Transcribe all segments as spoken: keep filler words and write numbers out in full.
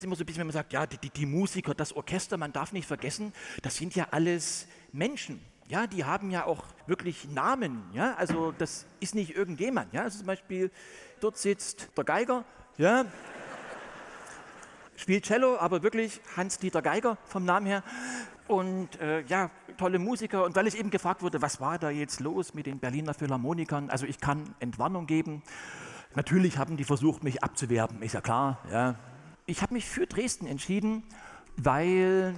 Immer so ein bisschen, wenn man sagt, ja, die, die, die Musiker, das Orchester, man darf nicht vergessen, das sind ja alles Menschen. Ja, die haben ja auch wirklich Namen. Ja, also das ist nicht irgendjemand. Ja, also zum Beispiel, dort sitzt der Geiger, ja, spielt Cello, aber wirklich Hans-Dieter Geiger vom Namen her. Und äh, ja, tolle Musiker. Und weil ich eben gefragt wurde, was war da jetzt los mit den Berliner Philharmonikern? Also ich kann Entwarnung geben. Natürlich haben die versucht, mich abzuwerben, ist ja klar. Ja. Ich habe mich für Dresden entschieden, weil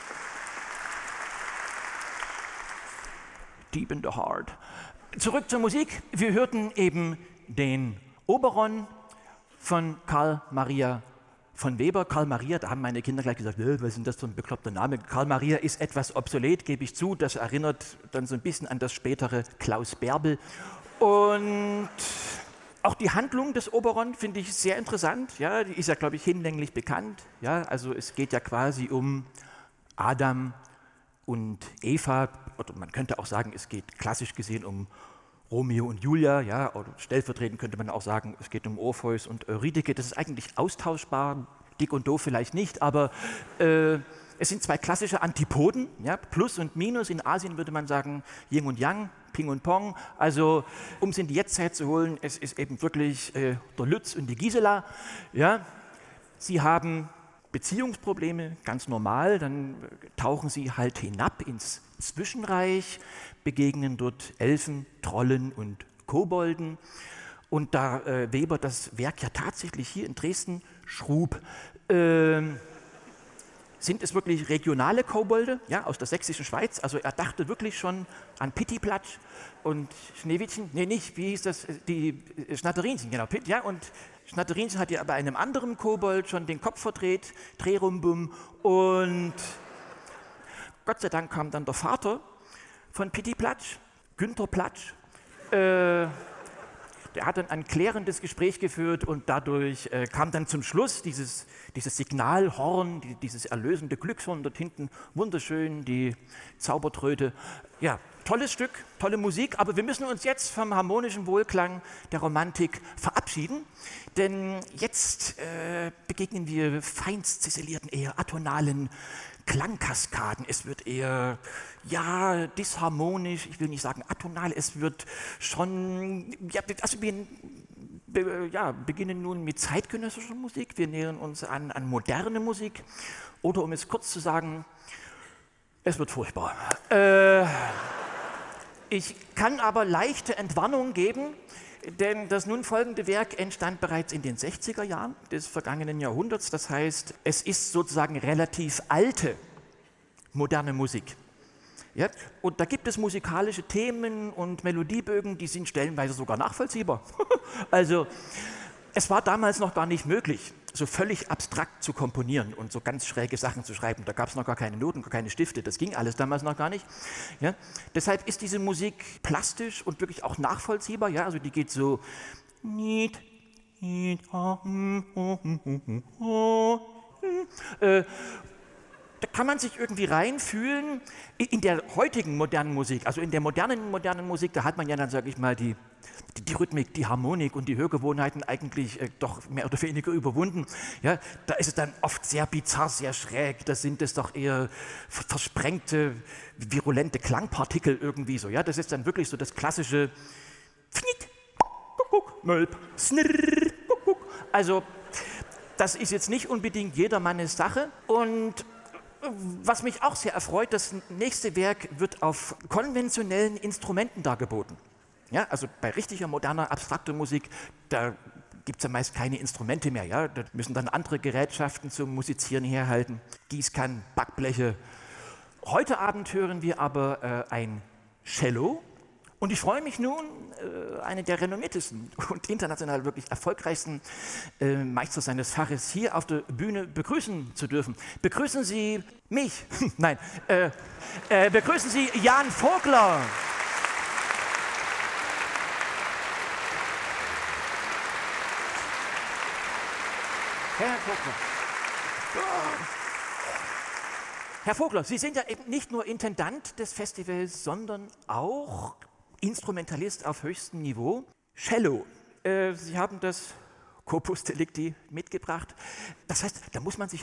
Deep in the Heart. Zurück zur Musik. Wir hörten eben den Oberon von Karl Maria von Weber. Karl Maria, da haben meine Kinder gleich gesagt, was ist denn das für ein bekloppter Name? Karl Maria ist etwas obsolet, gebe ich zu. Das erinnert dann so ein bisschen an das spätere Klaus Bärbel. Und auch die Handlung des Oberon finde ich sehr interessant. Ja, die ist ja, glaube ich, hinlänglich bekannt. Ja, also es geht ja quasi um Adam und Eva. Oder man könnte auch sagen, es geht klassisch gesehen um Romeo und Julia. Ja, oder stellvertretend könnte man auch sagen, es geht um Orpheus und Eurydike. Das ist eigentlich austauschbar. Dick und doof vielleicht nicht, aber äh, es sind zwei klassische Antipoden. Ja, Plus und Minus. In Asien würde man sagen Yin und Yang. Ping und Pong, also um es in die Jetztzeit zu holen, es ist eben wirklich äh, der Lütz und die Gisela. Ja. Sie haben Beziehungsprobleme, ganz normal, dann tauchen sie halt hinab ins Zwischenreich, begegnen dort Elfen, Trollen und Kobolden. Und da äh, Weber das Werk ja tatsächlich hier in Dresden schrub, äh, sind es wirklich regionale Kobolde, ja, aus der sächsischen Schweiz. Also er dachte wirklich schon an Pittiplatsch und Schneewittchen. Nee, nicht, wie hieß das? Die Schnatterinchen, genau. Ja, und Schnatterinchen hat ja bei einem anderen Kobold schon den Kopf verdreht, Drehrumbum. Und Gott sei Dank kam dann der Vater von Pittiplatsch, Günther Platsch. Äh, Der hat dann ein klärendes Gespräch geführt und dadurch äh, kam dann zum Schluss dieses, dieses Signalhorn, die, dieses erlösende Glückshorn dort hinten, wunderschön, die Zaubertröte. Ja, tolles Stück, tolle Musik, aber wir müssen uns jetzt vom harmonischen Wohlklang der Romantik verabschieden, denn jetzt äh, begegnen wir feinst ziselierten, eher atonalen Klangkaskaden. Es wird eher, ja, disharmonisch, ich will nicht sagen atonal, es wird schon, ja, also wir be, ja, beginnen nun mit zeitgenössischer Musik, wir nähern uns an, an moderne Musik, oder um es kurz zu sagen, es wird furchtbar. Äh, ich kann aber leichte Entwarnung geben, denn das nun folgende Werk entstand bereits in den sechziger Jahren des vergangenen Jahrhunderts. Das heißt, es ist sozusagen relativ alte, moderne Musik. Ja? Und da gibt es musikalische Themen und Melodiebögen, die sind stellenweise sogar nachvollziehbar. Also, es war damals noch gar nicht möglich, so völlig abstrakt zu komponieren und so ganz schräge Sachen zu schreiben. Da gab es noch gar keine Noten, gar keine Stifte, das ging alles damals noch gar nicht. Ja? Deshalb ist diese Musik plastisch und wirklich auch nachvollziehbar. Ja? Also die geht so. Äh, Da kann man sich irgendwie reinfühlen. In der heutigen modernen Musik, also in der modernen modernen Musik, da hat man ja dann, sage ich mal, die, die, die Rhythmik, die Harmonik und die Hörgewohnheiten eigentlich äh, doch mehr oder weniger überwunden. Ja, da ist es dann oft sehr bizarr, sehr schräg. Da sind es doch eher versprengte, virulente Klangpartikel irgendwie so. Ja, das ist dann wirklich so das klassische Fnick, Kuckuck, Mölp, Snirr, Kuckuck. Also das ist jetzt nicht unbedingt jedermannes Sache. Und was mich auch sehr erfreut, das nächste Werk wird auf konventionellen Instrumenten dargeboten. Ja, also bei richtiger, moderner, abstrakter Musik, da gibt es ja meist keine Instrumente mehr. Ja? Da müssen dann andere Gerätschaften zum Musizieren herhalten, Gießkannen, Backbleche. Heute Abend hören wir aber äh, ein Cello. Und ich freue mich nun, äh, eine der renommiertesten und international wirklich erfolgreichsten äh, Meister seines Faches hier auf der Bühne begrüßen zu dürfen. Begrüßen Sie mich, nein, äh, äh, begrüßen Sie Jan Vogler. Herr Vogler. Herr Vogler, Sie sind ja eben nicht nur Intendant des Festivals, sondern auch Instrumentalist auf höchstem Niveau. Cello. Äh, Sie haben das Corpus Delicti mitgebracht. Das heißt, da muss man sich